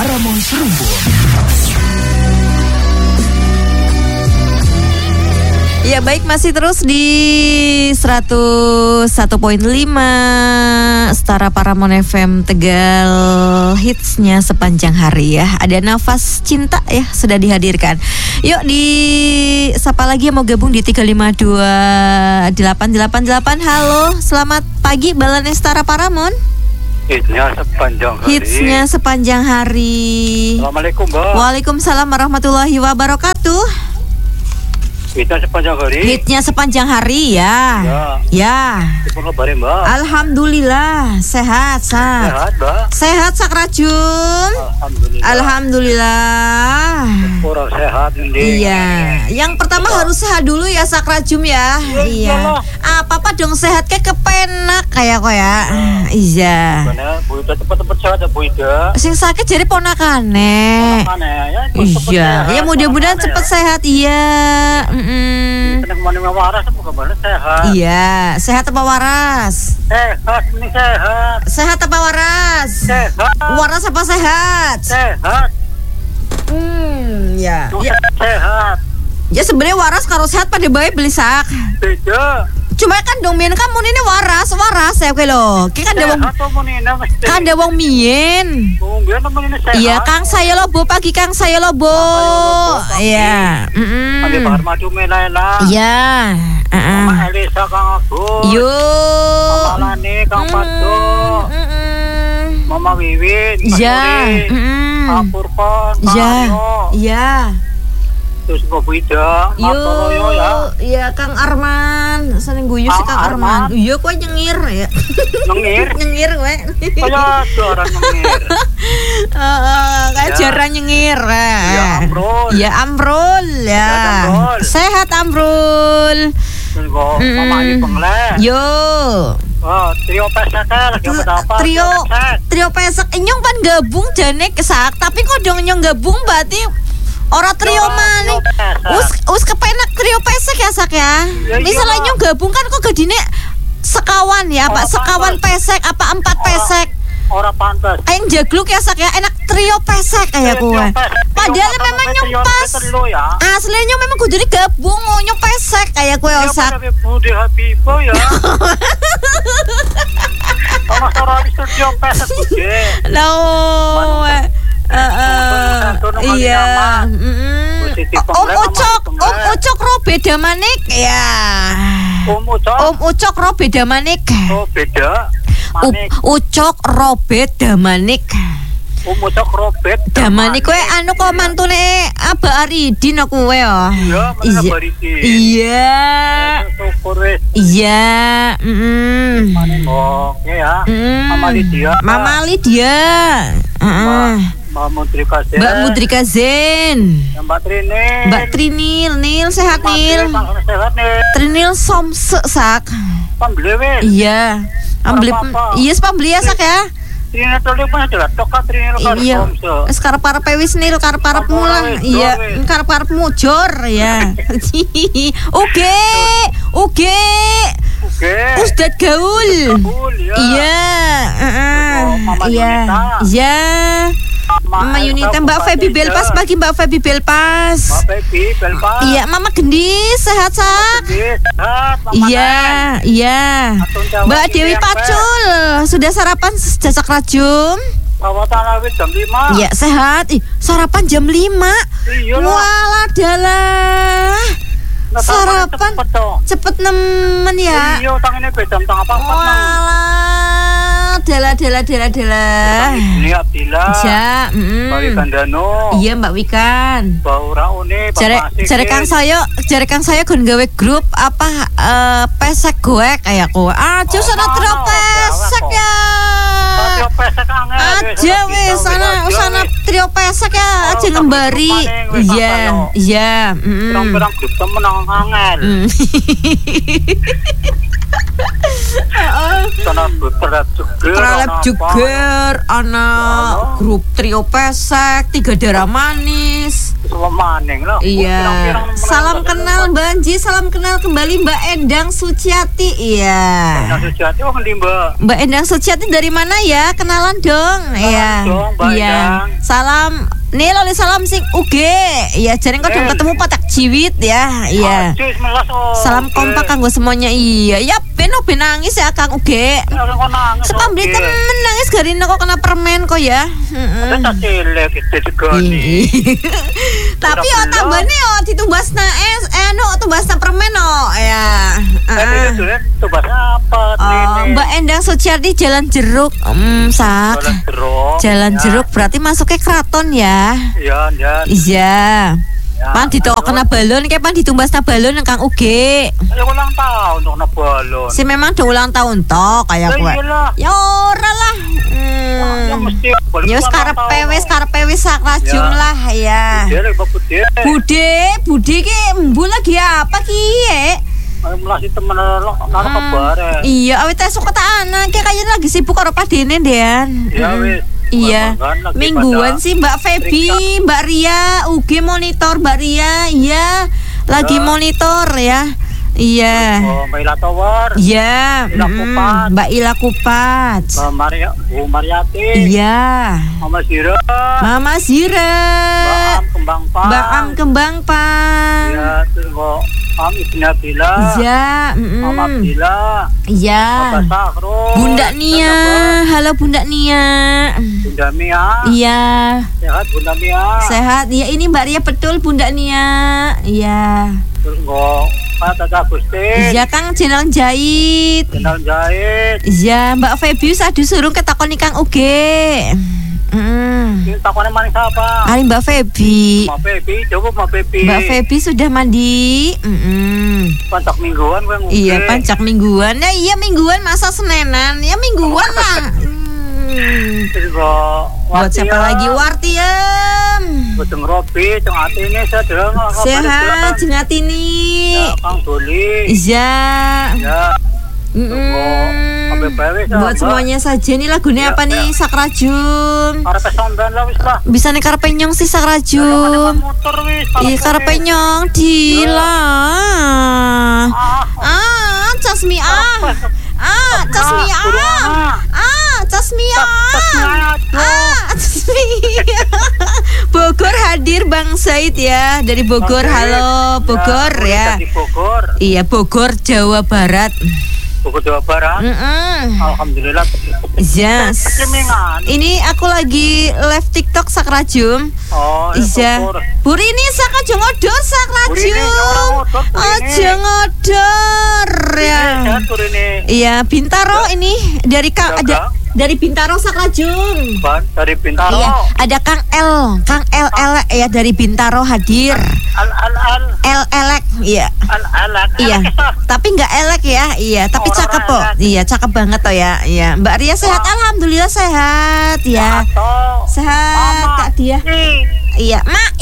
Paramount Serumbun. Ya baik, masih terus di 101.5 Setara Paramount FM Tegal, hitsnya sepanjang hari ya. Ada Nafas Cinta ya, sudah dihadirkan. Yuk di siapa lagi yang mau gabung di 3528888. Halo, selamat pagi Balan Setara Paramount. Hitsnya sepanjang hari. Assalamualaikum, Mbak. Waalaikumsalam warahmatullahi wabarakatuh. Hitnya sepanjang hari ya. Ya. Mbak. Alhamdulillah sehat sak. Sehat, Mbak. Sehat sak Rajum. Alhamdulillah. Kurang sehat ini. Iya. Yang pertama harus sehat dulu ya sak Rajum ya. Iya. Apa dong sehat kayak kepenak kayak kok ya. Iya. Bu Ida cepet-cepet sehat ya Bu Ida. Sing sakit jadi ponakane. Iya. Ya mudah-mudahan cepet sehat. Iya. Waras bukan sehat. Iya, sehat apa waras? Sehat, ini sehat. Sehat apa waras? Sehat. Waras apa sehat? Sehat. Ya. Sehat. Ya sebenarnya waras kalau sehat pada baik beli sak. Beda. Cuma kan dong mien kamu ini waras ya kayak lo. Kan ada wong mien. Iya, Kang saya lobo pagi Kang saya lobo. Iya. Ada Bahar Madu Melela. Iya. Mama Elisa Kang Agus. Yo. Mama Lani Kang Paco. Mama Wiwin. Iya. Kang Purpon. Iya. Iya. Terus Bu Ida, Martoloyo ya. Iya Kang Arman, seneng guyu si Kang Arman. Iya kok nyengir ya. Nyengir kowe. Kayak jarang nyengir. Kayak jarang nyengir. Ya Amrul. Ya Amrul ya. Sehat Amrul. Mama Ayu Pengleh. Yo. Trio pesek lagi apa? Trio pesek nyong pan gabung jane kesak, tapi kok dong nyong gabung berarti ora trio maning. Us kepenak trio pesek ya sak ya. Misalnya nyong gabung kan kok gadine sekawan ya, Pak. Sekawan pesek apa 4 pesek. Ora pantes. Aing jagluk ya sak ya, enak trio pesek kayak kowe. Padahal memang nyong pas. Aslinya memang kudune gabung nyong pesek kayak kowe osak. Budi Habibah ya. Sama ora trio pesek Budi. Iya. Om Ucok ro beda manik ya. Om Ucok ro beda manik. Oh beda. Ucok robet damanik. Ucok robet damanik kowe anu kok mantune Abah Aridin aku kowe ya. Iya. Iya. Mama Lydia. Mbak Mudrika Zen. Mbak Trinil. Nil sehat Nil. Trinil somse sak. Pambeli. Iya. Iya pambeli ya sak ya. Trinil tolong pas jelas tokat Trinil kan somse. Sekarang wis Nil karep mulang. Iya, karep mujur ya. Oke. Ustad Gaul. Iya. Iya. Mama Yunita, Mbak Feby Belpas pagi Mbak Feby Belpas. Iya, Mama Gendis sehat sak. Iya. Mbak Dewi Pacul sudah sarapan jajak Rajum? Jam 5. Iya, sehat. Sarapan jam 5. Walah dalah. Sarapan cepet nemen ya. Iya, tangene beda tang apa? Dela. Ini Abdillah. Ja, Mbak Wikan Dano. Iya Mbak Wikan. Baura Une. Jare Kang saya gon gawe grup apa pesek gue kayak kowe. Aja sana trio pesek ya. Trio pesek angel. Aja wis sana trio pesek ya aja ngembari. Iya. Pirang-pirang grup temen angel. Teralep juga anak grup trio pesek 3 darah manis. Semua maning lah. Iya. Salam kenal Mbak Anji, salam kenal kembali Mbak Endang Suciati. Iya. Endang Suciati kok ngendi, Mbak? Mbak Endang Suciati dari mana ya? Kenalan dong. Iya. Iya. Salam. Nih lali salam sing uge. Ya jane kok ketemu patak jiwit ya. Iya. Salam kompak kanggo semuanya. Iya. Ya ben nangis ya Kang Uge. Sepambli temen nangis garine kok kena permen kok ya. Heeh. Tapi yo tambane yo ditumbasna es tumbasna permen ya. Heeh. Tumbasna apa? Mbak Endang Suciati Jalan Jeruk. Sak. Jalan Jeruk berarti masuknya keraton ya. Iya. Pan ditokna balon kayak pan ditumbasna balon Kang Uge. Ya ulang tahun kena balon. Si memang udah ulang tahun tok kayak gue. Ya ora lah. Ya mesti. Ya karepe wis sakrajum lah ya. Bude ki mbu lagi apa ki? Melasi temen naruh kabar. Iya, awet esuk tak anak kayaknya lagi sibuk karo padene Dean. Ya wis. Iya, mingguan sih Mbak Feby, Mbak Ria, UG monitor Mbak Ria, iya, lagi monitor ya, iya. Mbak Ila Tower, iya, Mbak Ila Kupat, Bu Mariati, iya, Mama Zira, Mbak Am Kembang Pan, iya, terus kok Ibunya Bila, iya, Mama Bila, iya, Bunda Nia, halo Bunda Nia. Bunda Mia. Iya. Sehat Bunda Mia. Sehat. Ya ini Mbak Ria betul Bunda Nia. Iya. Terus kok Pak Agustin. Iya Kang Jenal Jahit. Iya Mbak Febius aduh suruh ketakoni Kang Uge. Takone maning siapa? Ari Mbak Febi. Mbak Febi, coba Mbak Febi. Mbak Febi sudah mandi. Pancak mingguan gue ngomong. Iya pancak mingguan. Ya iya mingguan masa Senenan. Ya mingguan lah. Buat siapa lagi Wartiem? Buat Jeng Robi, Jeng Atini sedang. Sehat Jeng Atini. Ya Kang Doli. Iya. Ya. Buat semuanya saja nih lagunya apa nih Sakrajum. Karepe sampean lah wis lah. Bisa nih karepe nyong sih Sakrajum. Iya karepe nyong dila. Casmi Casmi Casmi Bogor hadir Bang Said ya dari Bogor. Halo Bogor ya. Iya Bogor Jawa Barat. Bogor Jawa Barat. Alhamdulillah. Yes. Ini aku lagi live TikTok Sakrajum. Oh, iya. Buri ini Sakrajum ngodor Sakrajum. Aja ngodor ya. Iya, Bintaro ini dari ada dari Bintaro Sakrajum. Dari Bintaro. Iya, ada Kang L ya dari Bintaro hadir. Elek iya. Iya. Tapi enggak elek ya. Iya, tapi cakep kok. Iya, cakep banget toh ya. Iya, Mbak Ria sehat alhamdulillah sehat ya. Sehat Kak dia. Iya,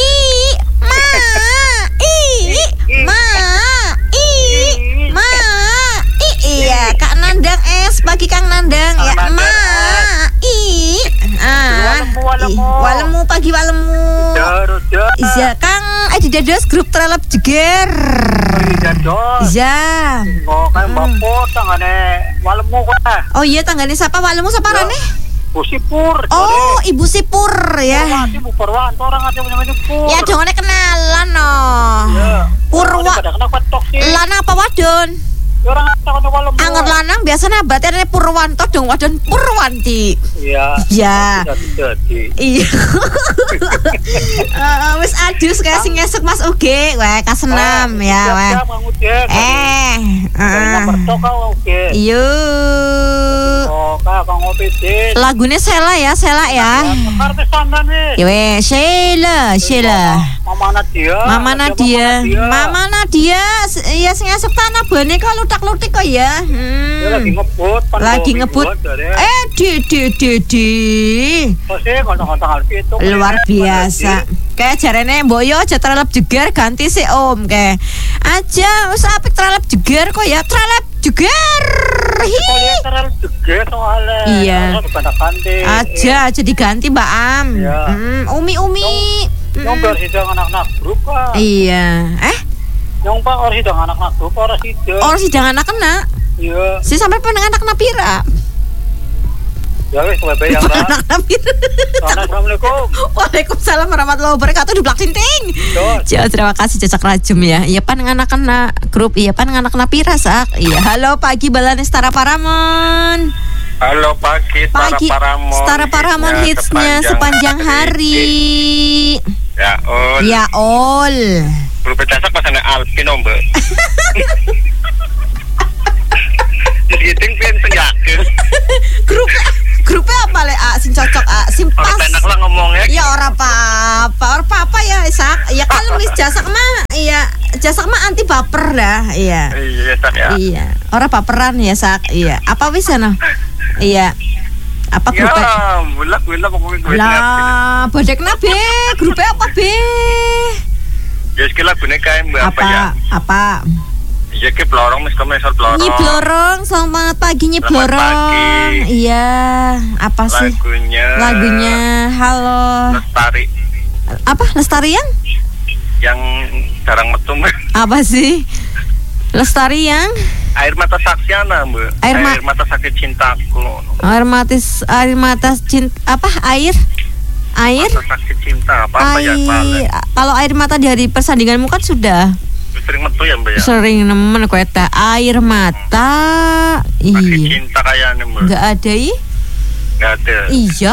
iya, Kak Nandang pagi Kang Nandang ya. Walemu pagi walemu. Iya, Kang Dados grup Trelep Jeger. Iya. Oh, kayak Bapak tanggane walemu kok. Oh iya, tanggane siapa walemu siapa rane? Ibu Sipur. Oh, Ibu Sipur ya. Ibu Purwanto orang ada namanya Pur. Ya dongane kenalan no. Purwa. Lana apa wadon? Orang takone walemu. Angger lanang biasanya batene Purwanto dong wadon Purwanti. Iya. Iya. Iya. Wis adus kayak sing esuk Mas Uge, wae kasenam ya, wae. Iya. Lagune Sela ya. Ya wes, Sheila. Mama Nadia. Iya sing esuk tanah bane kok lutak-lutik kok ya. Lagi ngebut. Luar biasa. Kayak jarene Boyo aja Trelep Jeger ganti si Om kayak. Aja wis apik Trelep Jeger kok ya. Trelep Jeger. Iya. Aja diganti Mbak Am. Umi. Yang bar sidang anak-anak grup Pak. Iya. Yang Pak orang sidang anak-anak grup orang sidang. Orang sidang anak-anak. Iya. Si sampai pengen anak-anak pira. Ya wis bae yang Pak. Anak-anak pira. Assalamualaikum. Waalaikumsalam warahmatullahi wabarakatuh. Dublak tinting. Jauh, terima kasih Cocok Rajum ya. Iya pan anak-anak grup. Iya pan anak-anak pira sak. Iya. Halo pagi Balane Setara Paramon. Halo pagi Paramon. Setara Paramon hitsnya sepanjang hari. Ya ol. Grup casak pasane Alvin om Mbak. Jadi tingpin senjake. Grupnya apa le sing cocok sing pas. Orang enak lah ngomongnya. Ya ora apa-apa ya Isak. Ya kalau mis jasak mah anti baper dah. Iya. Iya Sak ya. Iya. Ora baperan ya Sak. Iya. Apa wis ana? Iya. Apa grupnya? Ya, bulak pokoknya gue. Lah, bodekna be. Grupnya apa be? Ya sekali lagune kae Mbak apa ya? Apa? Iya ke Blorong mis komensor Blorong. Nyi Blorong, selamat pagi Nyi Blorong. Iya, apa sih? Lagunya halo. Lestari. Apa? Lestari yang jarang metu. Apa sih? Lestari yang Air Mata Saksiana, Mbak. Air Mata Sakit Cintaku. Air mata cinta apa? Air Mata Sakit Cinta apa ya? Kalau air mata dari persandinganmu kan sudah sering metu ya Mbak ya? Sering nemen kowe teh air mata. Sakit cinta kayaknya Mbak. Enggak ada Enggak ada. Iya.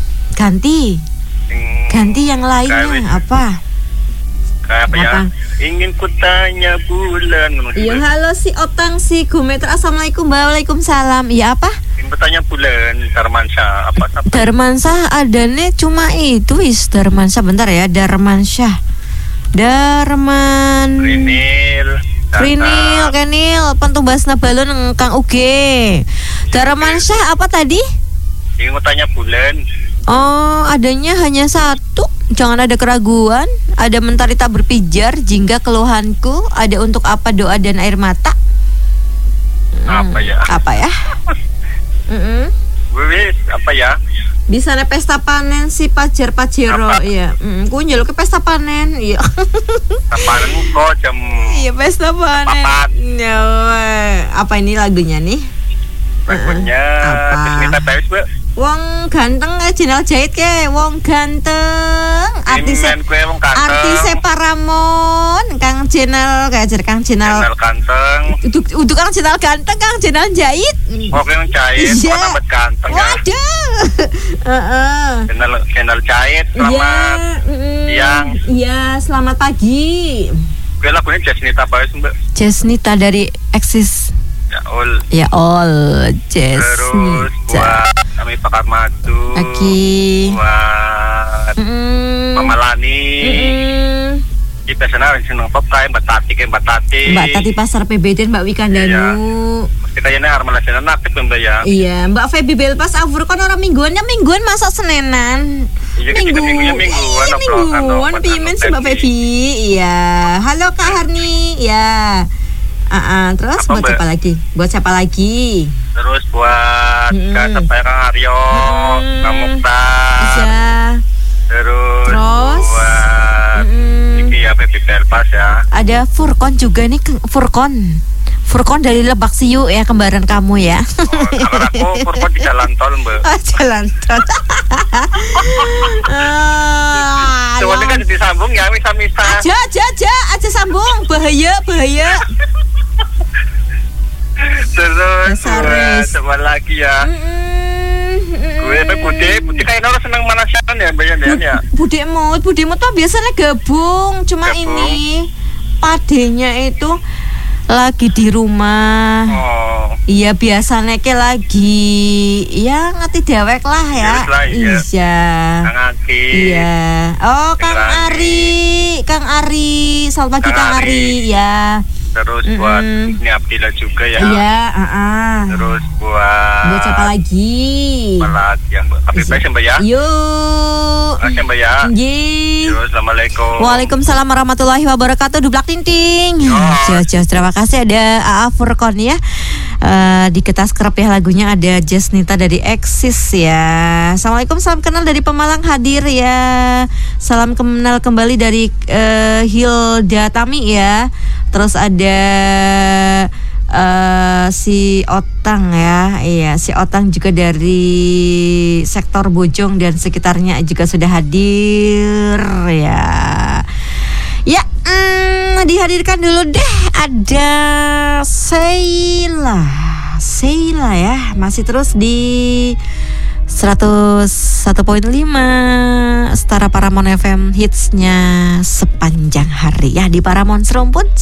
Ganti yang lainnya apa? Kayak apa ya? Ingin kutanya bulan. Iya halo si Otang si Gumeter. Assalamualaikum. Waalaikumsalam. Iya apa? Ingin kutanya bulan. Darmansyah apa? Darmansyah adanya cuma itu Darmansyah bentar ya. Darmansyah. Prinil Kenil Pentumbasna balon Kang Uge. Darmansyah apa tadi? Ingin kutanya bulan. Oh adanya hanya satu. Jangan ada keraguan. Ada mentari tak berpijar jingga keluhanku. Ada untuk apa doa dan air mata. Apa ya? Wis apa ya? Di sana pesta panen si Pajar Pajero. Iya. Ku njaluk ke pesta panen. Iya. Pesta panen kok jam. Iya pesta panen. Ya, apa ini lagunya nih? Lagunya Kesnita Tawis, Mbak. Wong ganteng Jenal Jahit ke. Wong ganteng. Artis Paramon. Kang Jenal Kang Jenal ganteng. Untuk Kang Jenal ganteng Kang Jenal Jahit. Oke yang Jahit. Iya. Tambah ganteng ya. Waduh. Jenal Jahit. Selamat siang. Iya selamat pagi. Oke lagunya Jasnita Tawis, Mbak. Jasnita dari Eksis. Ya all Jasnita. Terus buat kami Pakar Madu. Buat Mama Lani. Kita senang senang pop kayak Mbak Tati Pasar PBD Mbak Wikandanu. Kita ini harus senang aktif Mbak ya. Iya Mbak Feby Belpas Avur kan orang mingguan masa Senenan. Iya mingguan pimen sih Mbak Feby. Iya. Halo Kak Harni. Ya. Terus buat siapa lagi? Terus buat Kak Kang Aryo, Kang Mukhtar. Iya. Terus buat Iki ya Baby Belpas ya. Ada Furkon juga nih Furkon dari Lebak Siu ya kembaran kamu ya. Kalau aku Furkon di jalan tol Mbak. Jalan tol. Coba kan disambung ya misa-misa. Aja sambung bahaya. Terus coba lagi ya. Gue Budi kayak orang seneng manasan ya Mbak ya. Budi tuh biasanya gabung. Cuma ini padenya itu lagi di rumah. Iya biasanya lagi ya ngati dewek lah ya. Iya. Iya. Oh Kang Ari. Selamat pagi Kang Ari ya. Terus buat ini Abdillah juga ya. Iya, Terus buat siapa lagi? Yang Habib Baik Mbak ya. Yuk. Makasih Mbak ya. Terus Assalamualaikum. Waalaikumsalam warahmatullahi wabarakatuh. Dublak tinting. Terima kasih ada AA Furkon ya. Di kertas kerap ya lagunya ada Jasnita dari Exis ya. Assalamualaikum, salam kenal dari Pemalang hadir ya. Salam kenal kembali dari Hilda Tami ya. Terus ada si Otang ya. Iya, si Otang juga dari sektor Bojong dan sekitarnya juga sudah hadir ya. Ya, dihadirkan dulu deh. Ada Sheila ya, masih terus di 101.5 Setara Paramount FM, hitsnya sepanjang hari ya di Paramount Serumpun.